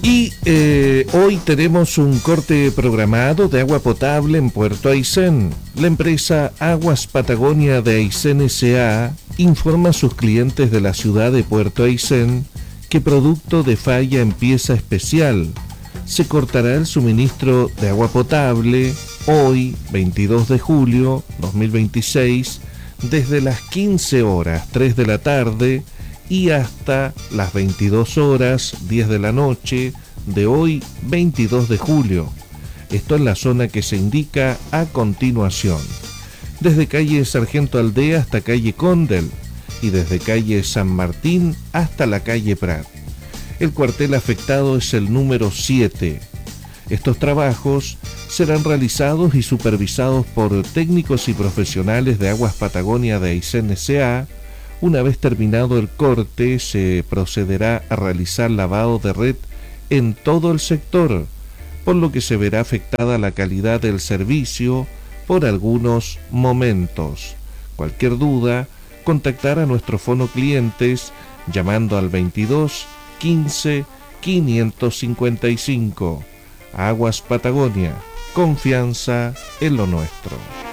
Y hoy tenemos un corte programado de agua potable en Puerto Aysén. La empresa Aguas Patagonia de Aysén S.A. informa a sus clientes de la ciudad de Puerto Aysén que producto de falla en pieza especial se cortará el suministro de agua potable hoy, 22 de julio 2026, desde las 15 horas 3 de la tarde y hasta las 22 horas 10 de la noche de hoy 22 de julio. Esto en la zona que se indica a continuación. Desde calle Sargento Aldea hasta calle Condel y desde calle San Martín hasta la calle Prat. El cuartel afectado es el número 7. Estos trabajos serán realizados y supervisados por técnicos y profesionales de Aguas Patagonia de Aysén S.A. Una vez terminado el corte, se procederá a realizar lavado de red en todo el sector, por lo que se verá afectada la calidad del servicio por algunos momentos. Cualquier duda, contactar a nuestro fono clientes llamando al 22 15 555. Aguas Patagonia, confianza en lo nuestro.